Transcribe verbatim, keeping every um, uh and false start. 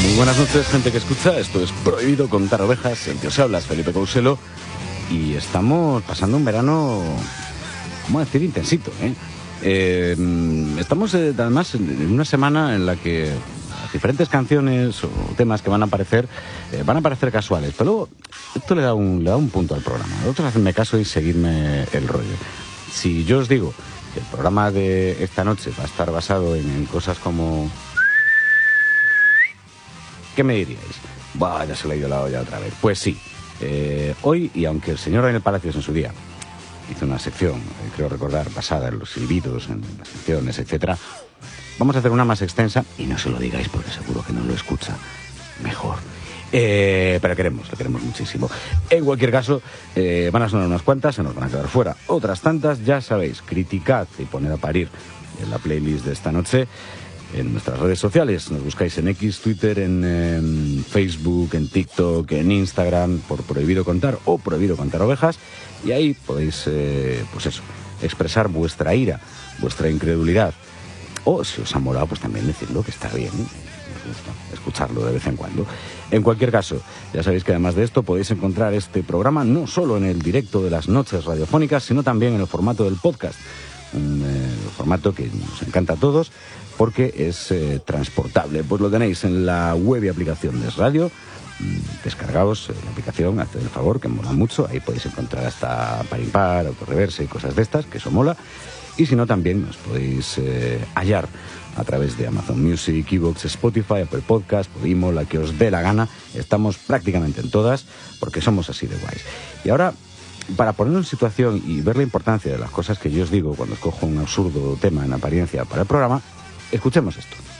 Muy buenas noches, gente que escucha. Esto es Prohibido Contar Ovejas. El que os habla es Felipe Couselo. Y estamos pasando un verano, ¿cómo decir? Intensito, ¿eh? eh estamos eh, además en una semana en la que diferentes canciones o temas que van a aparecer eh, van a parecer casuales, pero luego esto le da un, le da un punto al programa. Vosotros hacedme caso y seguidme el rollo. Si yo os digo que el programa de esta noche va a estar basado en, en cosas como... ¿Qué me diríais? Buah, ya se le ha ido la olla otra vez. Pues sí, eh, hoy, y aunque el señor Daniel Palacios en su día hizo una sección, eh, creo recordar, basada en los silbidos, en las secciones, etcétera, vamos a hacer una más extensa, y no se lo digáis porque seguro que no lo escucha mejor. Eh, pero queremos, lo queremos muchísimo. En cualquier caso, eh, van a sonar unas cuantas, se nos van a quedar fuera otras tantas. Ya sabéis, criticad y poned a parir en la playlist de esta noche en nuestras redes sociales. Nos buscáis en X, Twitter, en, en Facebook, en TikTok, en Instagram, por Prohibido Contar o Prohibido Contar Ovejas, y ahí podéis, eh, pues eso, expresar vuestra ira, vuestra incredulidad, o si os ha molado, pues también decirlo, que está bien, nos gusta escucharlo de vez en cuando. En cualquier caso, ya sabéis que además de esto podéis encontrar este programa no solo en el directo de las noches radiofónicas, sino también en el formato del podcast, un eh, formato que nos encanta a todos porque es eh, transportable. Pues lo tenéis en la web y aplicación de Radio. Descargaos eh, la aplicación, haced el favor, que mola mucho. Ahí podéis encontrar hasta par impar, autorreverse y cosas de estas, que eso mola. Y si no, también nos podéis eh, hallar a través de Amazon Music, iVoox, Spotify, Apple Podcast, Podimo, la que os dé la gana. Estamos prácticamente en todas, porque somos así de guays. Y ahora, para ponernos en situación y ver la importancia de las cosas que yo os digo cuando escojo un absurdo tema en apariencia para el programa, escuchemos esto.